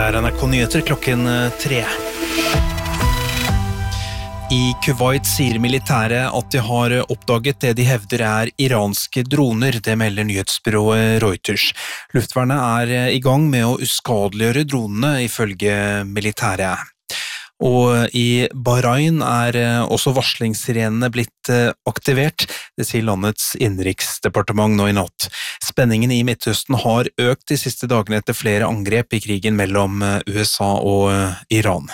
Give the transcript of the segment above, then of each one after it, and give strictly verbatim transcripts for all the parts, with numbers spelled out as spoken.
Dette er N R K Nyheter klokken tre. I Kuwait sier militæret at de har oppdaget det de hevder er iranske droner, det melder nyhetsbyrået Reuters. Luftvernet er i gang med å uskadeliggjøre dronene, ifølge militæret. Og i Bahrain er også varslingssirenene blitt aktivert, det sier landets innenriksdepartement nå i natt. Spenningen i Midtøsten har økt de siste dagene etter flere angrep i krigen mellom U S A og Iran.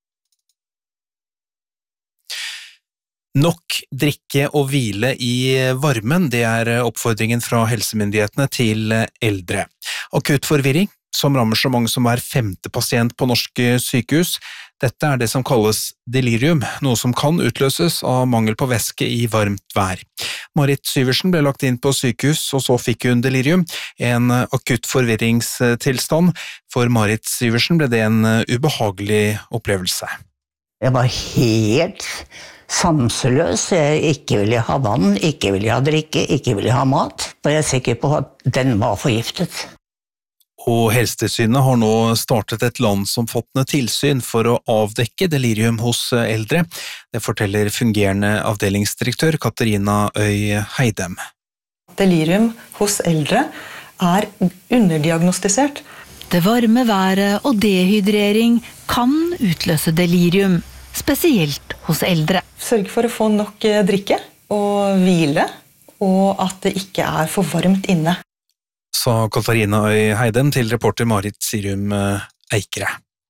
Nok drikke og hvile i varmen, det er oppfordringen fra helsemyndighetene til eldre. Akutt forvirring, som rammer så mange som hver femte pasient på norske sykehus. Dette er det som kalles delirium, noe som kan utløses av mangel på væske i varmt vær. Marit Syversen ble lagt inn på sykehus, og så fikk hun delirium, en akutt forvirringstilstand. For Marit Syversen ble det en ubehagelig opplevelse. Jeg var helt sanseløs. Jeg ikke ville ha vann, ikke ville ha drikke, ikke ville ha mat. Og jeg er sikker på at den var forgiftet. Og Helsetilsynet har nå startet et landsomfattende tilsyn for å avdekke delirium hos eldre. Det forteller fungerende avdelingsdirektør Katarina Øy Heidem. Delirium hos eldre er underdiagnostisert. Det varme været og dehydrering kan utløse delirium, spesielt hos eldre. Sørg for å få nok drikke og hvile, og at det ikke er for varmt inne. Sa Katarina Øy Heidem til reporter Marit Sirum Eikere.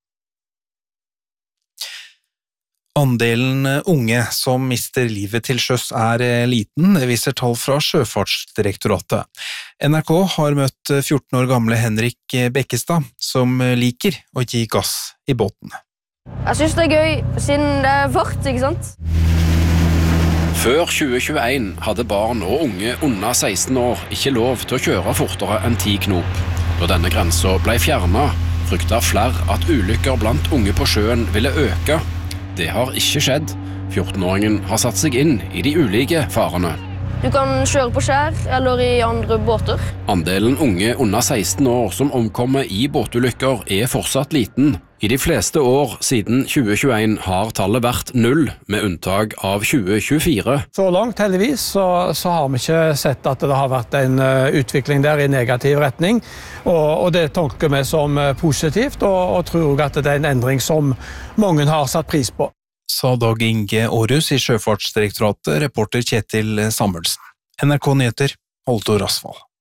Andelen unge som mister livet til sjøs er liten, viser tall fra Sjøfartsdirektoratet. N R K har møtt fjorten år gamle Henrik Bekkestad, som liker å gi gass i båten. Jeg synes det er gøy, siden det er fart, ikke sant? Før tjue tjueen hadde barn og unge under seksten år ikke lov til å kjøre fortere enn ti knop. Da denne grensen ble fjernet, fryktet flere at ulykker blant unge på sjøen ville øke. Det har ikke skjedd. fjortenåringen har satt seg inn i de ulike farene. Du kan kjøre på skjær eller i andre båter. Andelen unge under seksten år som omkommer i båtulykker er fortsatt liten. I de fleste år siden tjue tjueen har tallet vært null, med unntak av tjue tjuefire. Så langt, heldigvis, så, så har vi ikke sett at det har vært en uh, utvikling der i negativ retning. Og, og det tolker vi som uh, positivt, og, og tror at det er en endring som mange har satt pris på. Sa Dag Inge Aarhus i Sjøfartsdirektoratet, reporter Kjetil Samuelsen. N R K Nyheter, Holtor Asfald.